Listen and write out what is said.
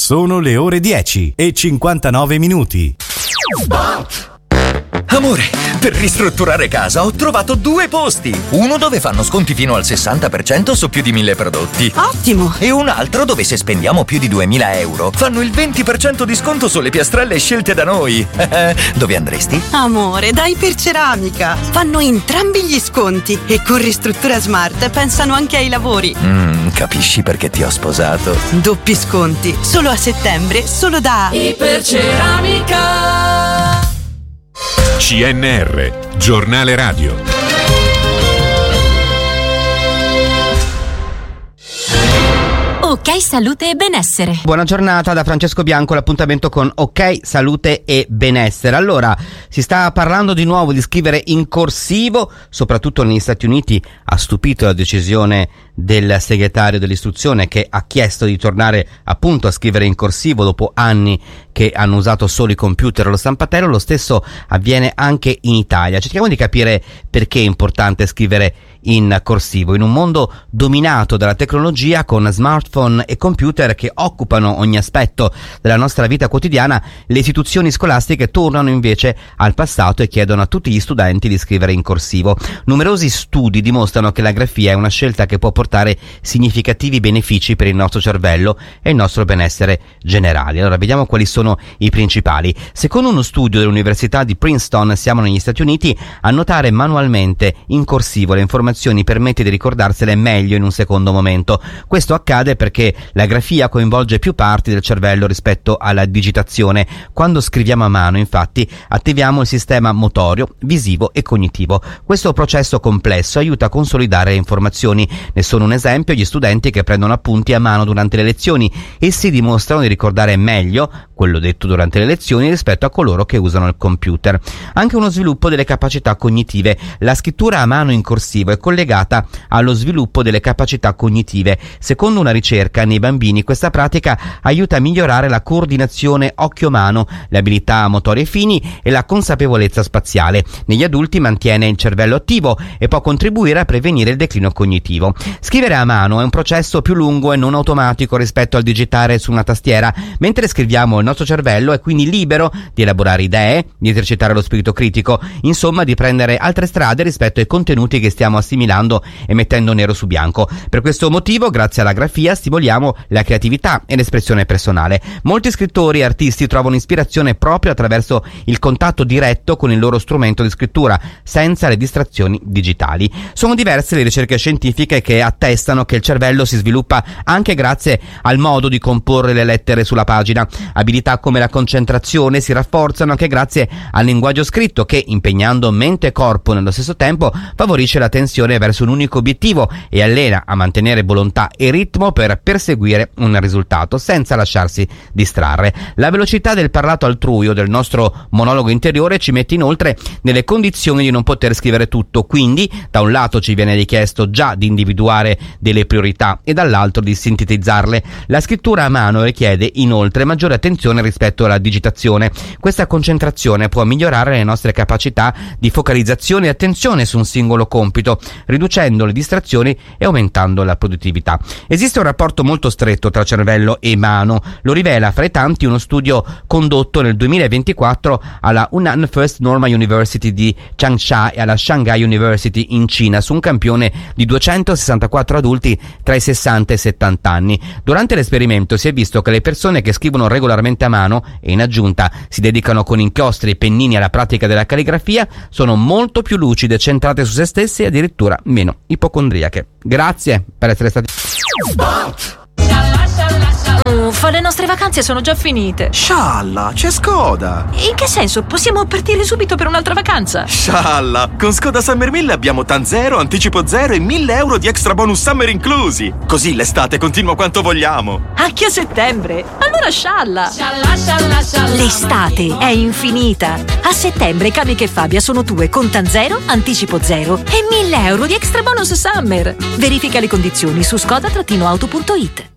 Sono le ore 10:59. Amore, per ristrutturare casa ho trovato 2 posti. Uno dove fanno sconti fino al 60% su più di 1000 prodotti. Ottimo! E un altro dove se spendiamo più di 2000 euro fanno il 20% di sconto sulle piastrelle scelte da noi. Dove andresti? Amore, da Iperceramica. Fanno entrambi gli sconti e con Ristruttura Smart pensano anche ai lavori. Capisci perché ti ho sposato? Doppi sconti, solo a settembre, solo da Iperceramica. CNR, giornale radio. Ok Salute e Benessere. Buona giornata da Francesco Bianco, l'appuntamento con Ok Salute e Benessere. Allora, si sta parlando di nuovo di scrivere in corsivo, soprattutto negli Stati Uniti ha stupito la decisione del segretario dell'istruzione che ha chiesto di tornare appunto a scrivere in corsivo dopo anni che hanno usato solo i computer o lo stampatello. Lo stesso avviene anche in Italia. Cerchiamo di capire perché è importante scrivere in corsivo in un mondo dominato dalla tecnologia, con smartphone e computer che occupano ogni aspetto della nostra vita quotidiana. Le istituzioni scolastiche tornano invece al passato e chiedono a tutti gli studenti di scrivere in corsivo. Numerosi studi dimostrano che la grafia è una scelta che può portare significativi benefici per il nostro cervello e il nostro benessere generale. Allora, vediamo quali sono i principali. Secondo uno studio dell'Università di Princeton, siamo negli Stati Uniti, annotare manualmente in corsivo le informazioni permette di ricordarsele meglio in un secondo momento. Questo accade perché la grafia coinvolge più parti del cervello rispetto alla digitazione. Quando scriviamo a mano, infatti, attiviamo il sistema motorio, visivo e cognitivo. Questo processo complesso aiuta a consolidare le informazioni. Ne sono un esempio gli studenti che prendono appunti a mano durante le lezioni. Essi dimostrano di ricordare meglio quello detto durante le lezioni rispetto a coloro che usano il computer. Anche uno sviluppo delle capacità cognitive. La scrittura a mano in corsivo è collegata allo sviluppo delle capacità cognitive. Secondo una ricerca, nei bambini questa pratica aiuta a migliorare la coordinazione occhio-mano, le abilità motorie fini e la consapevolezza spaziale. Negli adulti mantiene il cervello attivo e può contribuire a prevenire il declino cognitivo. Scrivere a mano è un processo più lungo e non automatico rispetto al digitare su una tastiera. Mentre scriviamo, il nostro cervello è quindi libero di elaborare idee, di esercitare lo spirito critico, insomma di prendere altre strade rispetto ai contenuti che stiamo assimilando e mettendo nero su bianco. Per questo motivo, grazie alla grafia, stimoliamo la creatività e l'espressione personale. Molti scrittori e artisti trovano ispirazione proprio attraverso il contatto diretto con il loro strumento di scrittura, senza le distrazioni digitali. Sono diverse le ricerche scientifiche che attestano che il cervello si sviluppa anche grazie al modo di comporre le lettere sulla pagina. Abilità come la concentrazione si rafforzano anche grazie al linguaggio scritto che, impegnando mente e corpo nello stesso tempo, favorisce l'attenzione verso un unico obiettivo e allena a mantenere volontà e ritmo per perseguire un risultato senza lasciarsi distrarre. La velocità del parlato altrui o del nostro monologo interiore ci mette inoltre nelle condizioni di non poter scrivere tutto, quindi da un lato ci viene richiesto già di individuare delle priorità e dall'altro di sintetizzarle. La scrittura a mano richiede inoltre maggiore attenzione rispetto alla digitazione. Questa concentrazione può migliorare le nostre capacità di focalizzazione e attenzione su un singolo compito, riducendo le distrazioni e aumentando la produttività. Esiste un rapporto molto stretto tra cervello e mano. Lo rivela fra i tanti uno studio condotto nel 2024 alla Hunan First Normal University di Changsha e alla Shanghai University in Cina su un campione di 264 adulti tra i 60 e i 70 anni. Durante l'esperimento si è visto che le persone che scrivono regolarmente a mano e in aggiunta si dedicano con inchiostri e pennini alla pratica della calligrafia sono molto più lucide, centrate su se stesse e addirittura meno ipocondriache. Grazie per essere stati... Uffa, le nostre vacanze sono già finite. Scialla, c'è Skoda. In che senso? Possiamo partire subito per un'altra vacanza? Scialla, con Skoda Summer 1000 abbiamo TAN 0, anticipo 0 e 1.000 euro di extra bonus summer inclusi. Così l'estate continua quanto vogliamo. Anche a settembre? Allora scialla. L'estate è infinita. A settembre Kamiq e Fabia sono tue con TAN 0, anticipo 0 e 1.000 euro di extra bonus summer. Verifica le condizioni su skoda-auto.it.